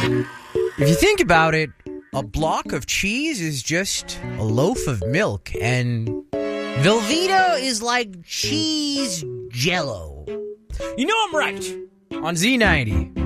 If you think about it, a block of cheese is just a loaf of milk, and Velveeta is like cheese jello. You know I'm right. On Z90,